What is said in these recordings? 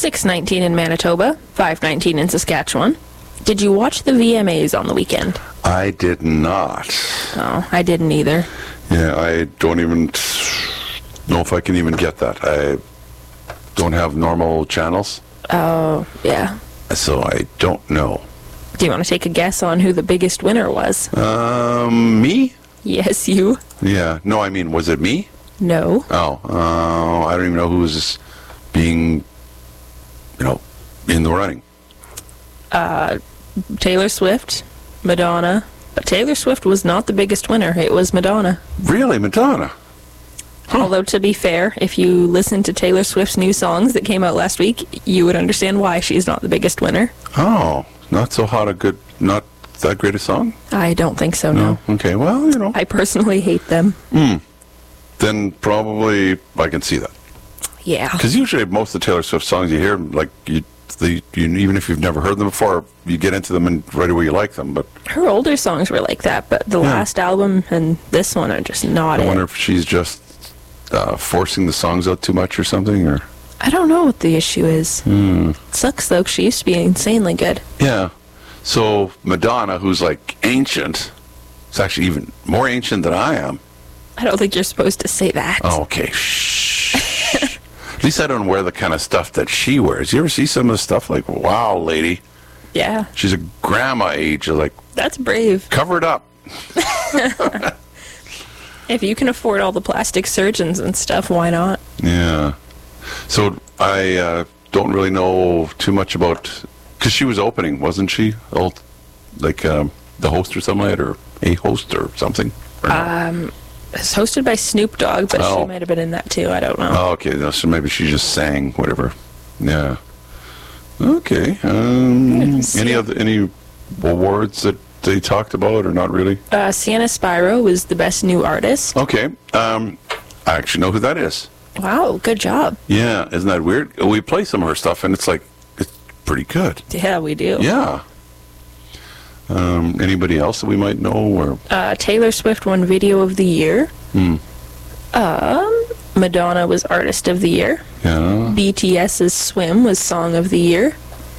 6:19 in Manitoba, 5:19 in Saskatchewan. Did you watch the VMAs on the weekend? I did not. Oh, I didn't either. Yeah, I don't even know if I can even get that. I don't have normal channels, Oh, yeah. so I don't know. Do you want to take a guess on who the biggest winner was? Me? Yes, you. Yeah. No, I mean, was it me? No. Oh, I don't even know who was being, in the running. Taylor Swift, Madonna. But Taylor Swift was not the biggest winner. It was Madonna. Really, Madonna? Although, to be fair, if you listen to Taylor Swift's new songs that came out last week, you would understand why she's not the biggest winner. Oh, not not that great a song? I don't think so, no. Okay, well, I personally hate them. Then probably I can see that. Yeah. Because usually most of the Taylor Swift songs you hear, like, even if you've never heard them before, you get into them and right away you like them. But Her older songs were like that, but the last album and this one are just not I it. wonder if she's just forcing the songs out too much or something, or... I don't know what the issue is. Sucks, though, 'cause she used to be insanely good. Yeah. So Madonna, who's like ancient, is actually even more ancient than I am. I don't think you're supposed to say that. Oh, okay. Shh. At least I don't wear the kind of stuff that she wears. You ever see some of the stuff like, wow, lady, Yeah, she's a grandma age. You're like, that's brave. cover it up. If you can afford all the plastic surgeons and stuff, why not? Yeah. So I don't really know too much about, because she was opening, wasn't she? The host or something like that, or a host or something? Or no? It's hosted by Snoop Dogg, but Oh. she might have been in that too. I don't know. Oh, okay. No, so maybe she just sang, whatever. Yeah. Okay. Any awards that they talked about, or not really? Sienna Spyro was the best new artist. Okay. I actually know who that is. Wow, good job. Yeah. Isn't that weird? We play some of her stuff, and it's pretty good. Yeah, we do. Yeah. Anybody else that we might know? Or Taylor Swift won Video of the Year. Madonna was Artist of the Year. yeah. BTS's Swim was Song of the Year.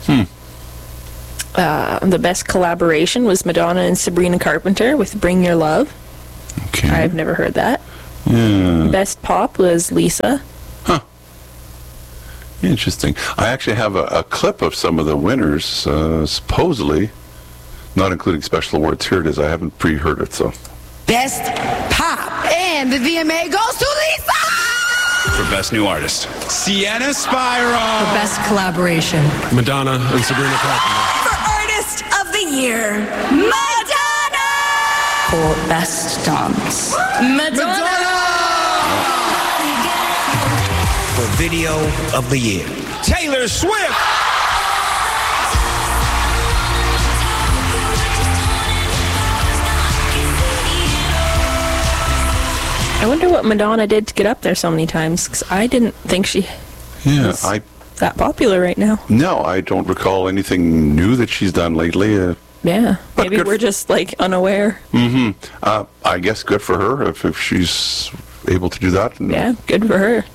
The best collaboration was Madonna and Sabrina Carpenter with Bring Your Love. Okay. I've never heard that. Yeah. Best pop was Lisa. Interesting. I actually have a clip of some of the winners, supposedly, not including special awards. Here it is. I haven't pre-heard it, so. Best Pop. And the VMA goes to Lisa! For Best New Artist, Sienna Spyro. For Best Collaboration. Madonna and Sabrina Carpenter. For Artist of the Year, Madonna! For Best Dance, Madonna! For Video of the Year, Taylor Swift. I wonder what Madonna did to get up there so many times, because I didn't think she Yeah. was that popular right now. No, I don't recall anything new that she's done lately. Yeah, But maybe good we're just, unaware. I guess good for her if she's able to do that. Yeah, good for her.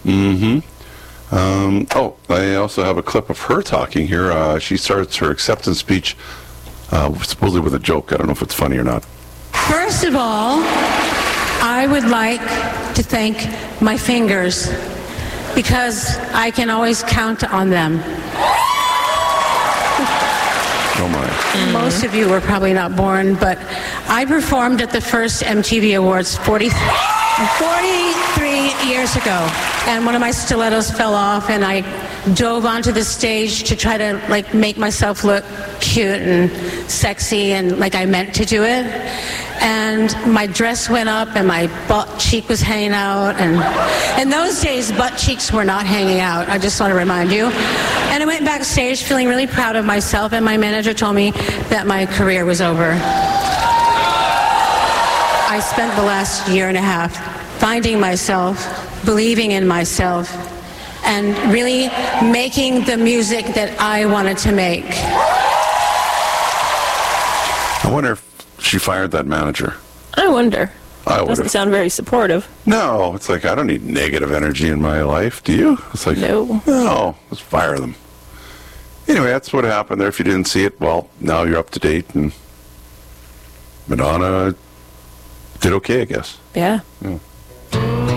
I also have a clip of her talking here. She starts her acceptance speech supposedly with a joke. I don't know if it's funny or not. First of all, I would like to thank my fingers because I can always count on them. Oh my. Most of you were probably not born, but I performed at the first MTV Awards 43 years ago, and one of my stilettos fell off, and I dove onto the stage to try to make myself look cute and sexy and like I meant to do it. And my dress went up and my butt cheek was hanging out, and in those days butt cheeks were not hanging out, I just want to remind you. And I went backstage feeling really proud of myself, and my manager told me that my career was over. I spent the last year and a half finding myself, believing in myself, and really making the music that I wanted to make. I wonder if she fired that manager. I wonder. I would Doesn't have. sound very supportive. No, it's like I don't need negative energy in my life. Do you? It's like No. No, let's fire them. Anyway, that's what happened there. If you didn't see it, well, now you're up to date, and Madonna did okay, I guess. Yeah. Yeah.